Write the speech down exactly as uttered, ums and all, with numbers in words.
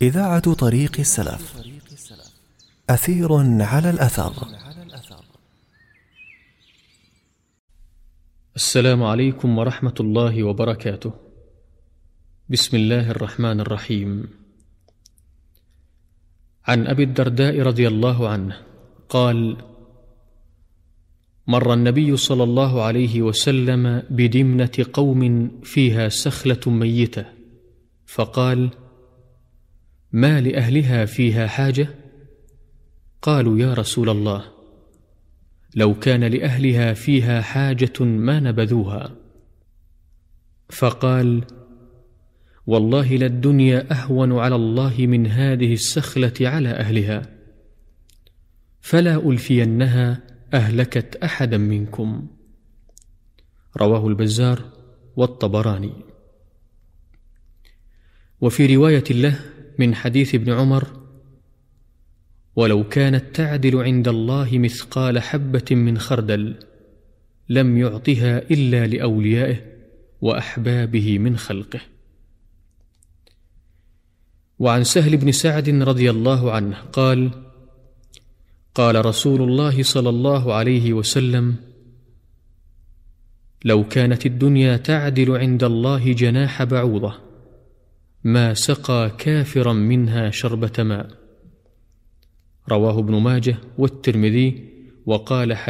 إذاعة طريق السلف، أثير على الأثر. السلام عليكم ورحمة الله وبركاته. بسم الله الرحمن الرحيم. عن أبي الدرداء رضي الله عنه قال: مر النبي صلى الله عليه وسلم بدمنة قوم فيها سخلة ميتة، فقال: ما لأهلها فيها حاجة؟ قالوا: يا رسول الله، لو كان لأهلها فيها حاجة ما نبذوها. فقال: والله للدنيا أهون على الله من هذه السخلة على أهلها، فلا ألفينها أهلكت أحدا منكم. رواه البزار والطبراني. وفي رواية له من حديث ابن عمر: ولو كانت تعدل عند الله مثقال حبة من خردل لم يعطها إلا لأوليائه وأحبابه من خلقه. وعن سهل بن سعد رضي الله عنه قال: قال رسول الله صلى الله عليه وسلم: لو كانت الدنيا تعدل عند الله جناح بعوضة ما سقى كافرا منها شربة ماء. رواه ابن ماجه والترمذي وقال